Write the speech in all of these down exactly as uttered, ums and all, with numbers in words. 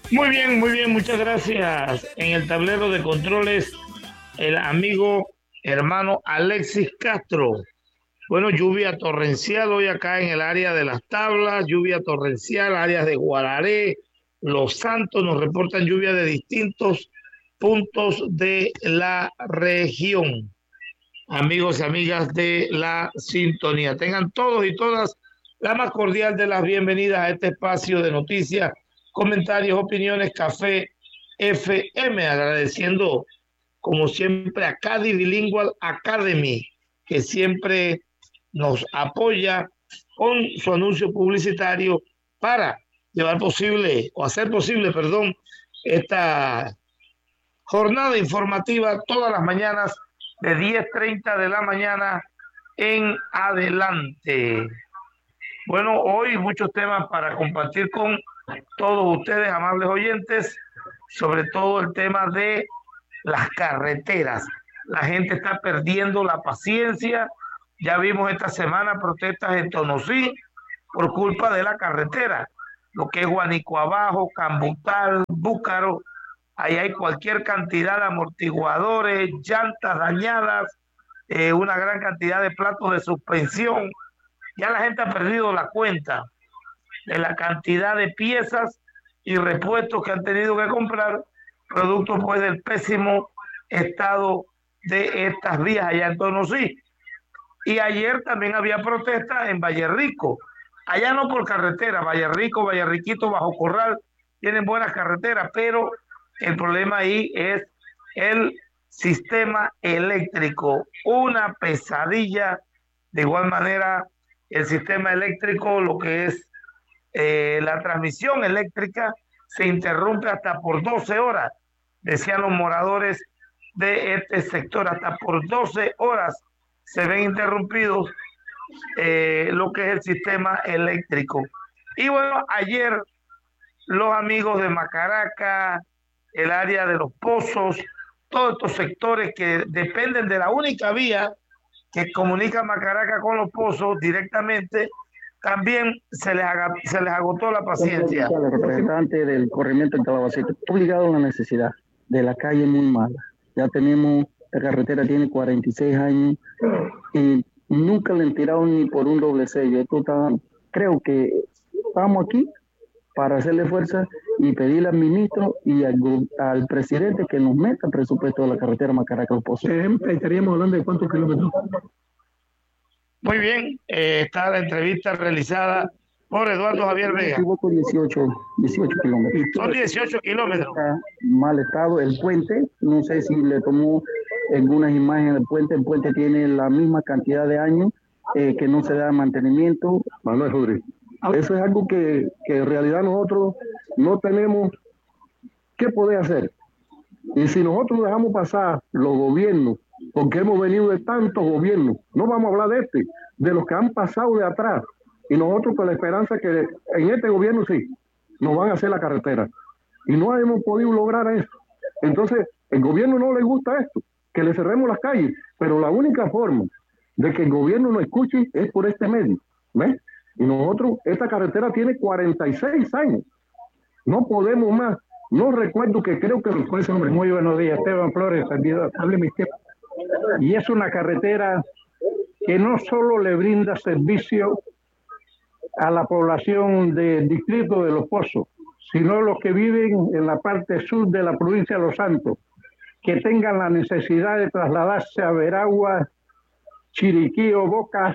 Muy bien, muy bien, muchas gracias. En el tablero de controles, el amigo hermano Alexis Castro. Bueno, lluvia torrencial hoy acá en el área de Las Tablas, lluvia torrencial, áreas de Guararé, Los Santos, nos reportan lluvia de distintos puntos de la región. Amigos y amigas de la sintonía, tengan todos y todas la más cordial de las bienvenidas a este espacio de noticias, comentarios, opiniones, Café F M, agradeciendo como siempre a Cadi Bilingual Academy, que siempre nos apoya con su anuncio publicitario para llevar posible, o hacer posible, perdón, esta jornada informativa todas las mañanas de diez treinta de la mañana en adelante. Bueno, hoy muchos temas para compartir con todos ustedes, amables oyentes, sobre todo el tema de las carreteras. La gente está perdiendo la paciencia. Ya vimos esta semana protestas en Tonosí por culpa de la carretera, lo que es Guanico Abajo, Cambutal, Búcaro. Ahí hay cualquier cantidad de amortiguadores, llantas dañadas, eh, una gran cantidad de platos de suspensión. Ya la gente ha perdido la cuenta de la cantidad de piezas y repuestos que han tenido que comprar, producto pues del pésimo estado de estas vías allá en Tonosí. Y ayer también había protestas en Valle Rico, allá no por carretera, Valle Rico, Valle Riquito, Bajo Corral, tienen buenas carreteras, pero el problema ahí es el sistema eléctrico, una pesadilla. De igual manera, el sistema eléctrico, lo que es eh, la transmisión eléctrica, se interrumpe hasta por doce horas, decían los moradores de este sector, hasta por doce horas se ven interrumpidos eh, lo que es el sistema eléctrico. Y bueno, ayer los amigos de Macaraca, el área de los pozos, todos estos sectores que dependen de la única vía que comunica Macaraca con los pozos directamente, también se les, haga, se les agotó la paciencia. El representante del corrimiento en Calabacete, obligado a la necesidad de la calle muy mala. Ya tenemos, la carretera tiene cuarenta y seis años y nunca le han tirado ni por un doble sello. Esto está, creo que estamos aquí para hacerle fuerza y pedirle al ministro y al, al presidente que nos meta el presupuesto de la carretera Macaraca-Los Pozos. Estaríamos hablando de cuántos kilómetros. Muy bien, eh, está la entrevista realizada por Eduardo Javier Vega. dieciocho, dieciocho kilómetros. Son dieciocho kilómetros. Está mal estado el puente, no sé si le tomó algunas imágenes del puente. El puente tiene la misma cantidad de años eh, que no se da mantenimiento. Manuel Rodríguez. Eso es algo que, que en realidad nosotros no tenemos que poder hacer. Y si nosotros dejamos pasar los gobiernos, porque hemos venido de tantos gobiernos, no vamos a hablar de este, de los que han pasado de atrás, y nosotros con la esperanza que en este gobierno sí, nos van a hacer la carretera. Y no hemos podido lograr eso. Entonces, el gobierno no le gusta esto, que le cerremos las calles, pero la única forma de que el gobierno nos escuche es por este medio, ¿ves? Y nosotros, esta carretera tiene cuarenta y seis años. No podemos más. No recuerdo que creo que... Pues, hombre, muy buenos días, Esteban Flores, hable mi tiempo. Y es una carretera que no solo le brinda servicio a la población del distrito de Los Pozos, sino los que viven en la parte sur de la provincia de Los Santos, que tengan la necesidad de trasladarse a Veragua, Chiriquí o Boca,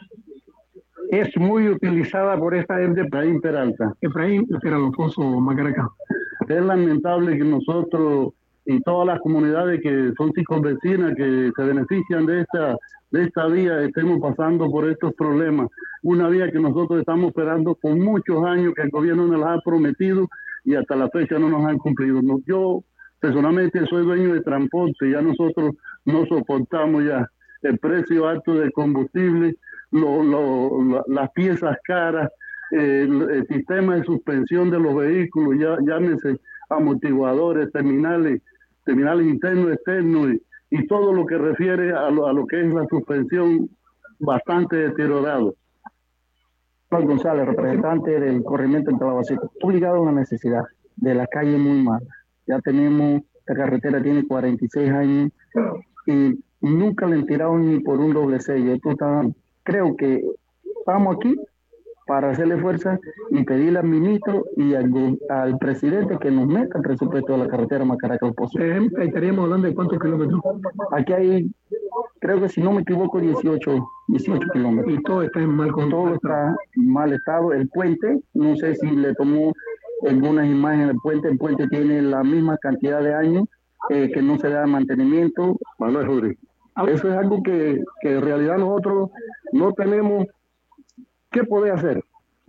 es muy utilizada por esta gente. Efraín Peralta. Efraín Peralta, Macaraca. Es lamentable que nosotros y todas las comunidades que son circunvecinas, que se benefician de esta, de esta vía, estemos pasando por estos problemas. Una vía que nosotros estamos esperando con muchos años, que el gobierno nos la ha prometido y hasta la fecha no nos han cumplido. Yo personalmente soy dueño de transporte, ya nosotros no soportamos ya el precio alto del combustible, lo, lo, las piezas caras, eh, el, el sistema de suspensión de los vehículos, ya, llámese amortiguadores, terminales, terminales internos, externos y, y todo lo que refiere a lo, a lo que es la suspensión bastante deteriorado. Juan González, representante del corrimiento en Calabacete, obligado a una necesidad de la calle muy mala. Ya tenemos, esta carretera tiene cuarenta y seis años y nunca le han tirado ni por un doble sello. Esto está, creo que estamos aquí para hacerle fuerza y pedirle al ministro y al, al presidente que nos meta el presupuesto de la carretera Macaracas-Pozo. Estaríamos hablando de cuántos kilómetros. Aquí hay, creo que si no me equivoco, dieciocho kilómetros. Y todo está en mal control. Todo está en mal estado. El puente, no sé si le tomó algunas imágenes del puente. El puente tiene la misma cantidad de años eh, que no se da mantenimiento. Manuel Rodríguez. Eso es algo que, que en realidad nosotros no tenemos qué poder hacer.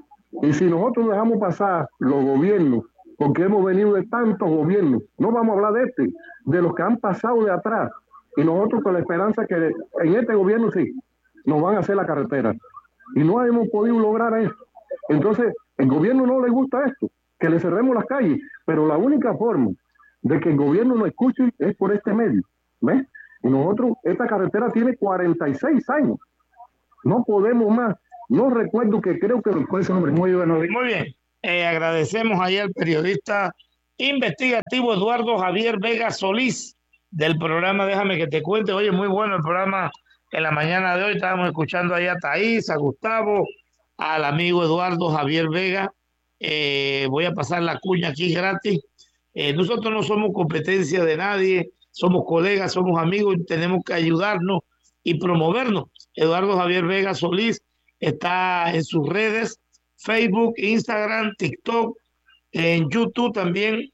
Y si nosotros dejamos pasar los gobiernos, porque hemos venido de tantos gobiernos, no vamos a hablar de este, de los que han pasado de atrás, y nosotros con la esperanza que en este gobierno sí, nos van a hacer la carretera. Y no hemos podido lograr esto. Entonces, el gobierno no le gusta esto, que le cerremos las calles, pero la única forma de que el gobierno nos escuche es por este medio. ¿Ves? Y nosotros, esta carretera tiene cuarenta y seis años. No podemos más. No recuerdo que creo que... ¿Cuál es el nombre? Muy bueno. Muy bien. Eh, agradecemos ahí al periodista investigativo Eduardo Javier Vega Solís del programa Déjame que te cuente. Oye, muy bueno el programa en la mañana de hoy. Estábamos escuchando ahí a Thaís, a Gustavo, al amigo Eduardo Javier Vega. Eh, voy a pasar la cuña aquí gratis. Eh, nosotros no somos competencia de nadie, somos colegas, somos amigos y tenemos que ayudarnos y promovernos. Eduardo Javier Vega Solís está en sus redes, Facebook, Instagram, TikTok, en YouTube también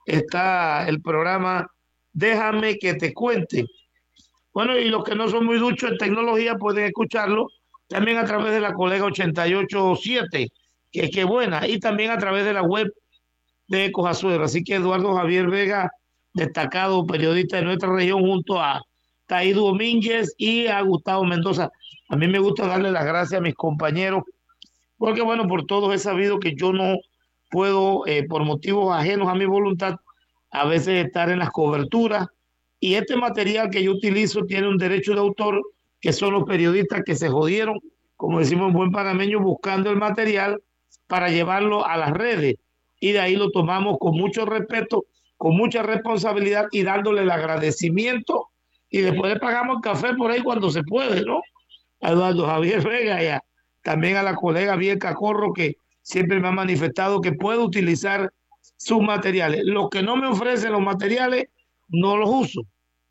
está el programa Déjame que te cuente. Bueno, y los que no son muy duchos en tecnología pueden escucharlo también a través de la colega ochenta y ocho punto siete, que es que buena, y también a través de la web de Ecos Azuero. Así que Eduardo Javier Vega, destacado periodista de nuestra región, junto a Thaís Domínguez y a Gustavo Mendoza. A mí me gusta darle las gracias a mis compañeros, porque bueno, por todos he sabido que yo no puedo, eh, por motivos ajenos a mi voluntad, a veces estar en las coberturas, y este material que yo utilizo tiene un derecho de autor, que son los periodistas que se jodieron, como decimos en buen panameño, buscando el material para llevarlo a las redes, y de ahí lo tomamos con mucho respeto, con mucha responsabilidad y dándole el agradecimiento, y después le pagamos el café por ahí cuando se puede, ¿no? A Eduardo Javier Vega y a, también a la colega Bielka Corro, que siempre me ha manifestado que puedo utilizar sus materiales. Los que no me ofrecen los materiales, no los uso,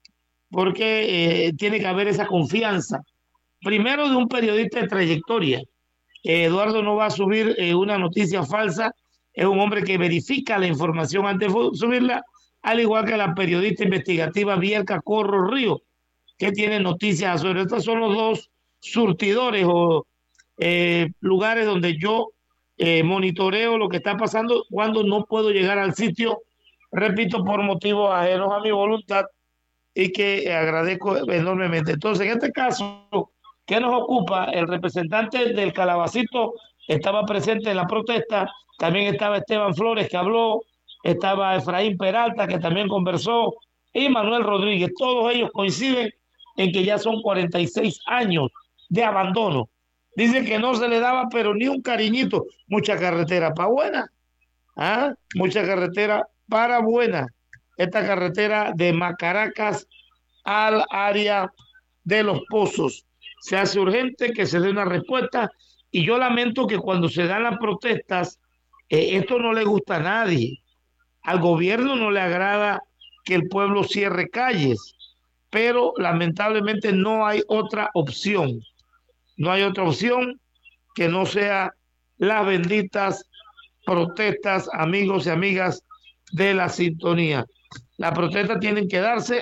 porque eh, tiene que haber esa confianza. Primero, de un periodista de trayectoria. Eh, Eduardo no va a subir eh, una noticia falsa, es un hombre que verifica la información antes de subirla, al igual que la periodista investigativa Bielka Corro Río, que tiene noticias sobre. Estos son los dos surtidores o eh, lugares donde yo eh, monitoreo lo que está pasando cuando no puedo llegar al sitio, repito, por motivos ajenos a mi voluntad, y que eh, agradezco enormemente. Entonces, en este caso, ¿qué nos ocupa? El representante del Calabacito estaba presente en la protesta, también estaba Esteban Flores, que habló, estaba Efraín Peralta, que también conversó, y Manuel Rodríguez. Todos ellos coinciden en que ya son cuarenta y seis años de abandono. Dicen que no se le daba, pero ni un cariñito. Mucha carretera para buena, ¿ah? Mucha carretera para buena. Esta carretera de Macaracas al área de Los Pozos. Se hace urgente que se dé una respuesta, y yo lamento que cuando se dan las protestas, eh, esto no le gusta a nadie. Al gobierno no le agrada que el pueblo cierre calles, pero lamentablemente no hay otra opción. No hay otra opción que no sea las benditas protestas, amigos y amigas de la sintonía. Las protestas tienen que darse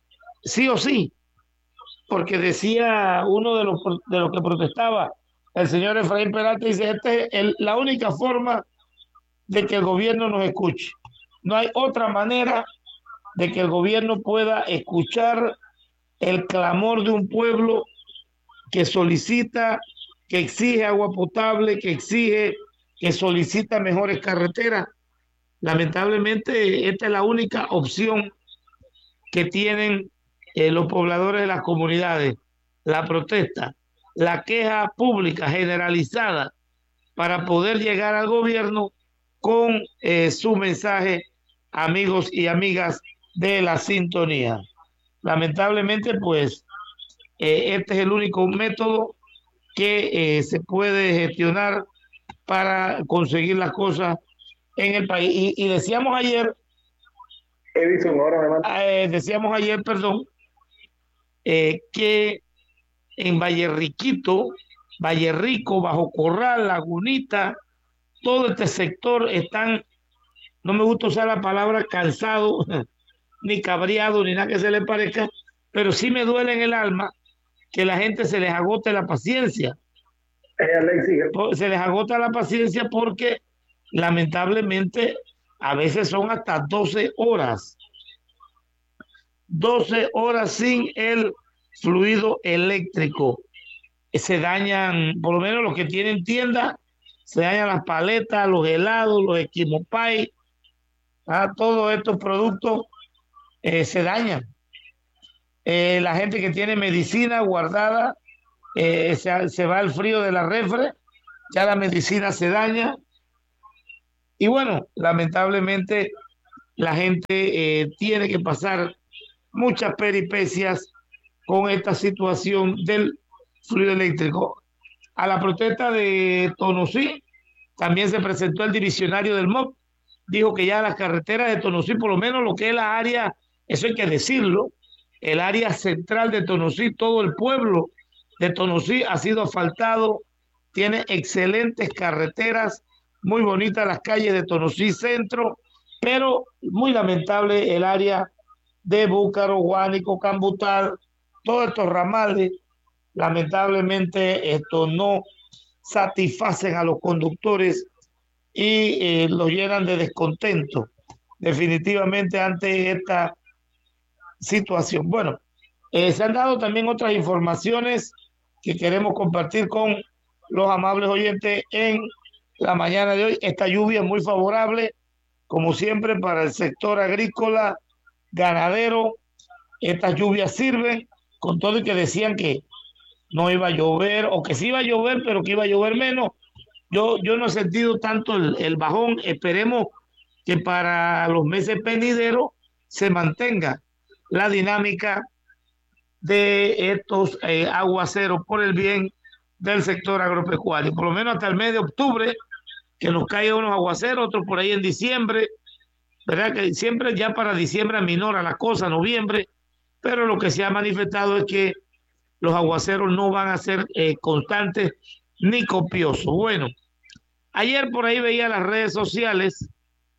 sí o sí, porque decía uno de los, de los que protestaba, el señor Efraín Peralta, dice, esta es el, la única forma de que el gobierno nos escuche. No hay otra manera de que el gobierno pueda escuchar el clamor de un pueblo que solicita, que exige agua potable, que exige, que solicita mejores carreteras. Lamentablemente, esta es la única opción que tienen eh, los pobladores de las comunidades: la protesta, la queja pública generalizada, para poder llegar al gobierno con eh, su mensaje, amigos y amigas de la sintonía. Lamentablemente, pues, eh, este es el único método que eh, se puede gestionar para conseguir las cosas en el país. Y, y decíamos ayer, Edison, ahora me manda. eh, decíamos ayer, perdón, eh, que en Valle Riquito, Valle Rico, Bajo Corral, Lagunita, todo este sector están, no me gusta usar la palabra cansado, ni cabreado, ni nada que se le parezca, pero sí me duele en el alma que la gente se les agote la paciencia. Eh, Alexis, Se les agota la paciencia porque lamentablemente a veces son hasta doce horas. doce horas sin el fluido eléctrico. Se dañan, por lo menos los que tienen tiendas, se dañan las paletas, los helados, los esquimopay, ¿ah? Todos estos productos eh, se dañan. Eh, la gente que tiene medicina guardada, eh, se, se va al frío de la refre, ya la medicina se daña. Y bueno, lamentablemente la gente eh, tiene que pasar muchas peripecias con esta situación del fluido eléctrico. A la protesta de Tonosí también se presentó el divisionario del M O B. Dijo que ya las carreteras de Tonosí, por lo menos lo que es la área, eso hay que decirlo, el área central de Tonosí, todo el pueblo de Tonosí ha sido asfaltado, tiene excelentes carreteras, muy bonitas las calles de Tonosí Centro, pero muy lamentable el área de Búcaro, Guánico, Cambutal, todos estos ramales. Lamentablemente esto no satisfacen a los conductores y eh, los llenan de descontento definitivamente ante esta situación. Bueno, eh, se han dado también otras informaciones que queremos compartir con los amables oyentes en la mañana de hoy. Esta lluvia es muy favorable, como siempre, para el sector agrícola, ganadero. Estas lluvias sirven, con todo y que decían que no iba a llover, o que sí iba a llover, pero que iba a llover menos. Yo, yo no he sentido tanto el, el bajón. Esperemos que para los meses venideros se mantenga la dinámica de estos eh, aguaceros por el bien del sector agropecuario. Por lo menos hasta el mes de octubre, que nos caigan unos aguaceros, otros por ahí en diciembre, ¿verdad? Que siempre ya para diciembre aminora la cosa, noviembre, pero lo que se ha manifestado es que los aguaceros no van a ser eh, constantes ni copiosos. Bueno, ayer por ahí veía las redes sociales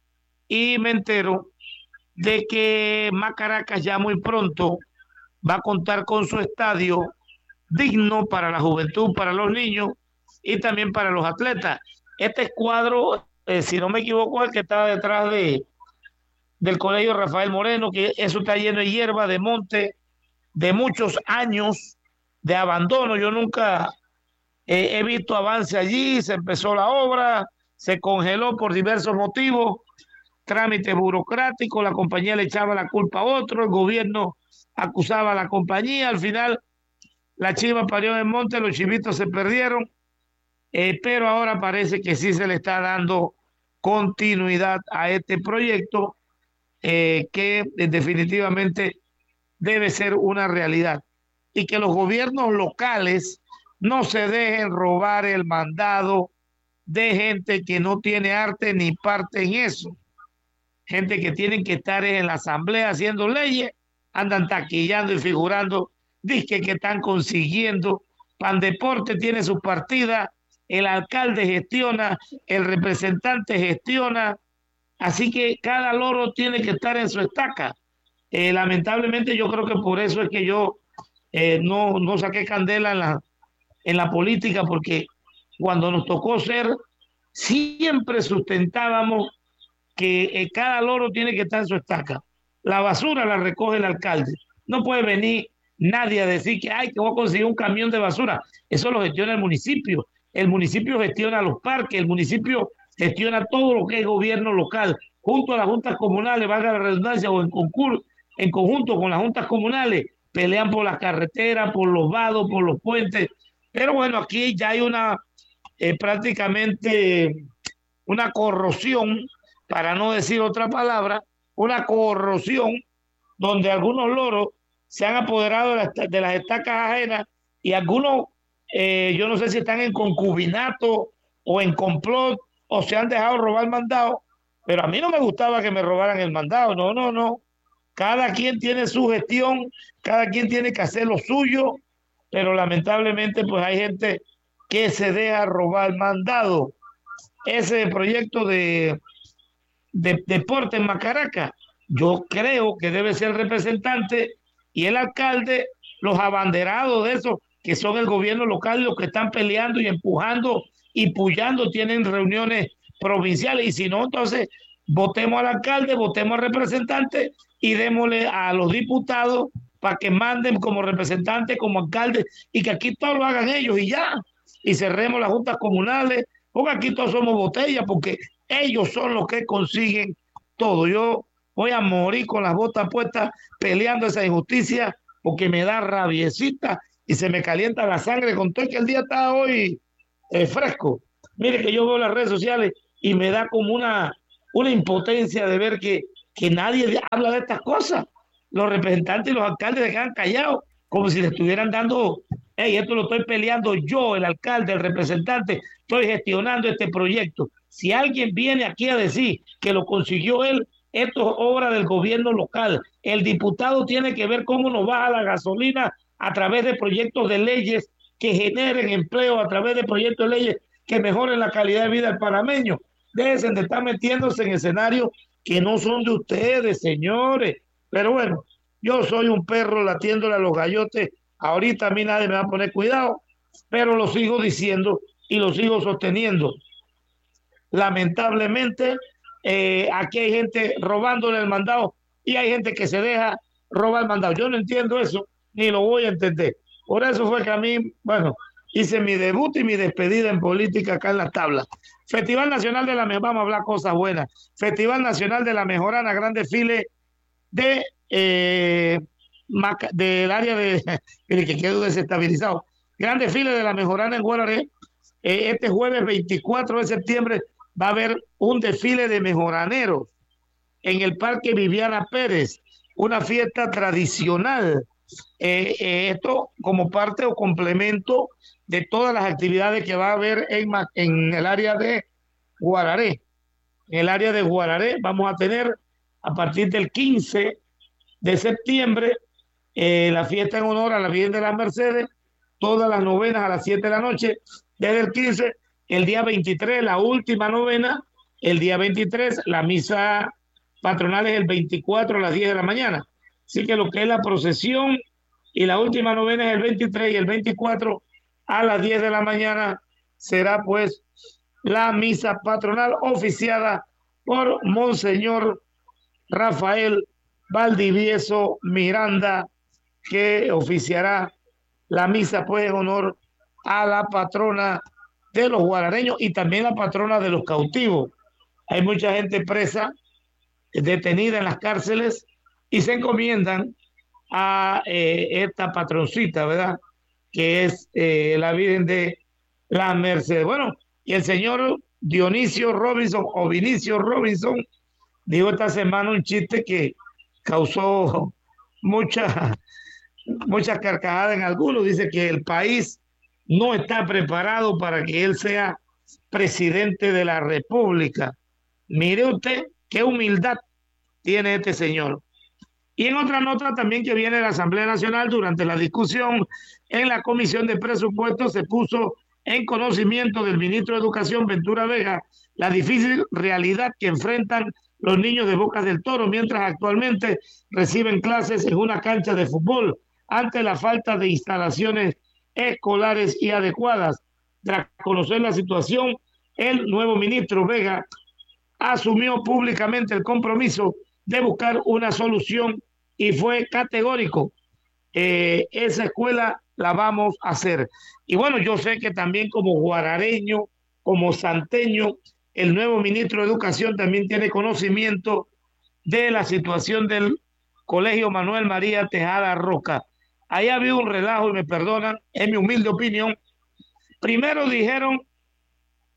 y me entero de que Macaracas ya muy pronto va a contar con su estadio digno para la juventud, para los niños y también para los atletas. Este cuadro, eh, si no me equivoco, es el que estaba detrás de, del Colegio Rafael Moreno, que eso está lleno de hierba, de monte, de muchos años de abandono. Yo nunca eh, he visto avance allí. Se empezó la obra, se congeló por diversos motivos, trámites burocráticos, la compañía le echaba la culpa a otro, el gobierno acusaba a la compañía, al final la chiva parió en el monte, los chivitos se perdieron, eh, pero ahora parece que sí se le está dando continuidad a este proyecto eh, que eh, definitivamente debe ser una realidad, y que los gobiernos locales no se dejen robar el mandado de gente que no tiene arte ni parte en eso. Gente que tienen que estar en la asamblea haciendo leyes, andan taquillando y figurando, dicen que están consiguiendo. Pandeporte tiene su partida, el alcalde gestiona, el representante gestiona, así que cada loro tiene que estar en su estaca. Eh, lamentablemente yo creo que por eso es que yo eh, no, no saqué candela en la, en la política, porque cuando nos tocó ser, siempre sustentábamos que eh, cada loro tiene que estar en su estaca. La basura la recoge el alcalde. No puede venir nadie a decir que, ay, que voy a conseguir un camión de basura. Eso lo gestiona el municipio. El municipio gestiona los parques, el municipio gestiona todo lo que es gobierno local, junto a las juntas comunales, valga la redundancia, o en concurso, en conjunto con las juntas comunales, pelean por las carreteras, por los vados, por los puentes. Pero bueno, aquí ya hay una eh, prácticamente una corrosión, para no decir otra palabra, una corrosión donde algunos loros se han apoderado de las, de las estacas ajenas y algunos, eh, yo no sé si están en concubinato o en complot o se han dejado robar mandado, pero a mí no me gustaba que me robaran el mandado, no, no, no. Cada quien tiene su gestión, cada quien tiene que hacer lo suyo, pero lamentablemente pues hay gente que se deja robar mandado. Ese proyecto de, de deporte en Macaraca, yo creo que debe ser el representante y el alcalde, los abanderados de eso, que son el gobierno local, los que están peleando y empujando y puyando, tienen reuniones provinciales, y si no, entonces votemos al alcalde, votemos al representante y démosle a los diputados para que manden como representantes, como alcaldes, y que aquí todos lo hagan ellos y ya, y cerremos las juntas comunales, porque aquí todos somos botellas, porque ellos son los que consiguen todo. Yo voy a morir con las botas puestas peleando esa injusticia, porque me da rabiecita y se me calienta la sangre con todo, que el día está hoy eh, fresco. Mire que yo veo las redes sociales y me da como una, una impotencia de ver que, que nadie habla de estas cosas. Los representantes y los alcaldes se quedan callados, como si le estuvieran dando, hey, esto lo estoy peleando yo, el alcalde, el representante, estoy gestionando este proyecto. Si alguien viene aquí a decir que lo consiguió él, esto es obra del gobierno local. El diputado tiene que ver cómo nos baja la gasolina a través de proyectos de leyes que generen empleo, a través de proyectos de leyes que mejoren la calidad de vida del panameño. Dejen de estar metiéndose en escenarios que no son de ustedes, señores. Pero bueno, yo soy un perro latiéndole a los gallotes. Ahorita a mí nadie me va a poner cuidado, pero lo sigo diciendo y lo sigo sosteniendo. Lamentablemente, eh, aquí hay gente robándole el mandado y hay gente que se deja robar el mandado. Yo no entiendo eso, ni lo voy a entender. Por eso fue que a mí, bueno, hice mi debut y mi despedida en política acá en la tabla. Festival Nacional de la Mejorana, vamos a hablar cosas buenas. Festival Nacional de la Mejorana, gran desfile de eh, Maca, del área de que quedó desestabilizado. Gran desfile de la Mejorana en Guararé. Eh, este jueves veinticuatro de septiembre va a haber un desfile de mejoraneros en el Parque Viviana Pérez, una fiesta tradicional. Eh, eh, esto como parte o complemento de todas las actividades que va a haber en, en el área de Guararé. En el área de Guararé vamos a tener a partir del quince de septiembre eh, la fiesta en honor a la Virgen de las Mercedes, todas las novenas a las siete de la noche, desde el quince, el día veintitrés, la última novena, el día veintitrés, la misa patronal es el veinticuatro a las diez de la mañana. Así que lo que es la procesión y la última novena es el veintitrés y el veinticuatro a las diez de la mañana será pues la misa patronal oficiada por Monseñor Rafael Valdivieso Miranda, que oficiará la misa pues en honor a la patrona de los guarareños y también la patrona de los cautivos. Hay mucha gente presa, detenida en las cárceles y se encomiendan a eh, esta patroncita, ¿verdad? Que es eh, la Virgen de la Merced. Bueno, y el señor Dionisio Robinson o Vinicio Robinson dijo esta semana un chiste que causó mucha, mucha carcajada en algunos. Dice que el país no está preparado para que él sea presidente de la República. Mire usted qué humildad tiene este señor. Y en otra nota también que viene de la Asamblea Nacional, durante la discusión en la Comisión de Presupuestos se puso en conocimiento del ministro de Educación, Ventura Vega, la difícil realidad que enfrentan los niños de Bocas del Toro, mientras actualmente reciben clases en una cancha de fútbol ante la falta de instalaciones escolares y adecuadas. Tras conocer la situación, el nuevo ministro Vega asumió públicamente el compromiso de buscar una solución y fue categórico. Eh, esa escuela la vamos a hacer. Y bueno, yo sé que también como guarareño, como santeño, el nuevo ministro de Educación también tiene conocimiento de la situación del Colegio Manuel María Tejada Roca. Ahí había un relajo, y me perdonan, en mi humilde opinión. Primero dijeron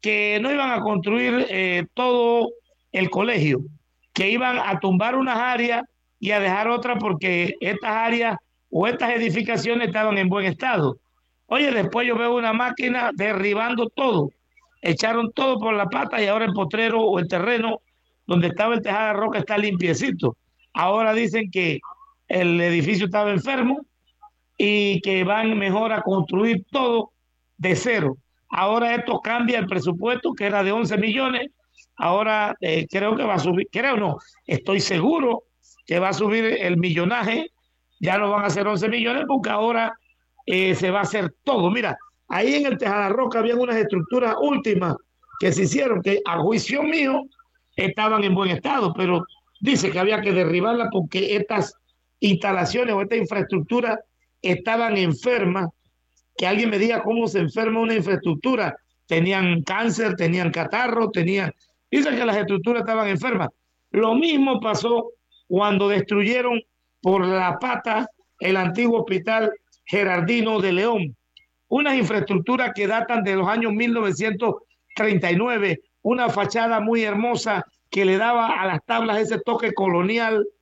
que no iban a construir eh, todo el colegio, que iban a tumbar unas áreas y a dejar otras porque estas áreas o estas edificaciones estaban en buen estado. Oye, después yo veo una máquina derribando todo, echaron todo por la pata y ahora el potrero o el terreno donde estaba el tejado de roca está limpiecito. Ahora dicen que el edificio estaba enfermo y que van mejor a construir todo de cero. Ahora esto cambia el presupuesto que era de once millones, ahora eh, creo que va a subir, creo no, estoy seguro que va a subir el millonaje, ya no van a ser once millones porque ahora eh, se va a hacer todo. Mira, ahí en el Tejadarroca habían unas estructuras últimas que se hicieron que a juicio mío estaban en buen estado, pero dice que había que derribarlas porque estas instalaciones o esta infraestructura estaban enfermas. Que alguien me diga cómo se enferma una infraestructura. Tenían cáncer, tenían catarro, tenían... Dicen que las estructuras estaban enfermas. Lo mismo pasó cuando destruyeron por la pata el antiguo hospital Gerardino de León. Unas infraestructuras que datan de los años mil novecientos treinta y nueve, una fachada muy hermosa que le daba a las tablas ese toque colonial